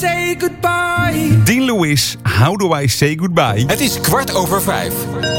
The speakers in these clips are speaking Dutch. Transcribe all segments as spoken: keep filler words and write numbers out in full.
say goodbye? Dean Lewis, How Do I Say Goodbye? Het is kwart over vijf.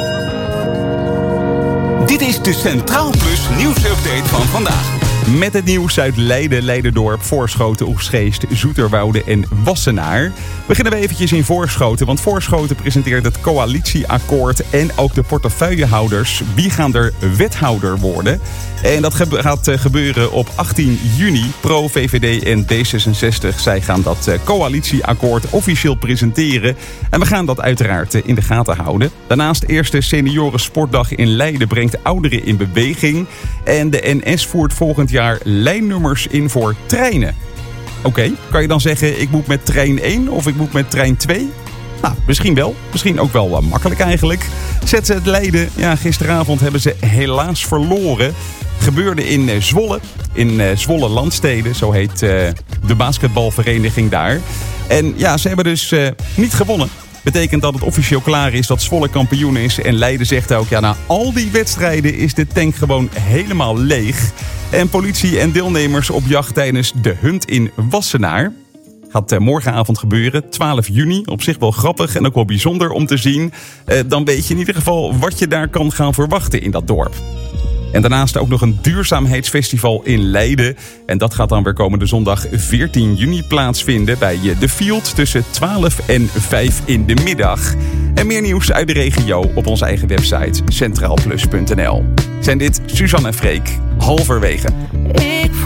Dit is de Centraal Plus nieuwsupdate van vandaag. Met het nieuws uit Leiden, Leiderdorp, Voorschoten, Oegstgeest, Zoeterwoude en Wassenaar. Beginnen we eventjes in Voorschoten, want Voorschoten presenteert het coalitieakkoord en ook de portefeuillehouders. Wie gaan er wethouder worden? En dat gaat gebeuren op achttien juni. Pro, V V D en D zesenzestig, zij gaan dat coalitieakkoord officieel presenteren. En we gaan dat uiteraard in de gaten houden. Daarnaast eerste senioren sportdag in Leiden brengt ouderen in beweging. En de N S voert volgend jaar lijnnummers in voor treinen. Oké, okay, kan je dan zeggen ik moet met trein één of ik moet met trein twee? Nou, misschien wel. Misschien ook wel uh, makkelijk eigenlijk. Z Z Leiden, ja, gisteravond hebben ze helaas verloren. Gebeurde in uh, Zwolle, in uh, Zwolle Landsteden, zo heet uh, de basketbalvereniging daar. En ja, ze hebben dus uh, niet gewonnen. Betekent dat het officieel klaar is dat Zwolle kampioen is. En Leiden zegt ook, ja, na al die wedstrijden is de tank gewoon helemaal leeg. En politie en deelnemers op jacht tijdens de Hunt in Wassenaar. Gaat uh, morgenavond gebeuren, twaalf juni. Op zich wel grappig en ook wel bijzonder om te zien. Uh, dan weet je in ieder geval wat je daar kan gaan verwachten in dat dorp. En daarnaast ook nog een duurzaamheidsfestival in Leiden. En dat gaat dan weer komende zondag veertien juni plaatsvinden bij The Field tussen twaalf en vijf in de middag. En meer nieuws uit de regio op onze eigen website centraalplus punt n l. Zijn dit Suzanne en Freek, halverwege.